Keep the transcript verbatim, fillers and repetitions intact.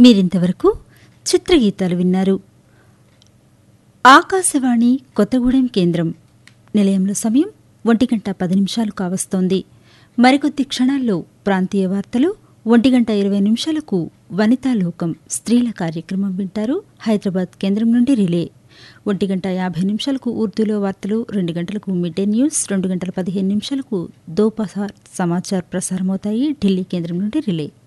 మీరింతవరకు చిత్రగీతాలు విన్నారు. ఆకాశవాణి కొత్తగూడెం కేంద్రం నిలయంలో సమయం ఒంటి గంట పది నిమిషాలు కావస్తోంది. మరికొద్ది క్షణాల్లో ప్రాంతీయ వార్తలు, ఒంటి గంట ఇరవై నిమిషాలకు వనితాలోకం స్త్రీల కార్యక్రమం వింటారు హైదరాబాద్ కేంద్రం నుండి రిలే. ఒంటి గంట యాభై నిమిషాలకు ఉర్దూలో వార్తలు, రెండు గంటలకు మిడ్ డే న్యూస్, రెండు గంటల పదిహేను నిమిషాలకు దోపహార్ సమాచార్ ప్రసారమవుతాయి ఢిల్లీ కేంద్రం నుండి రిలే.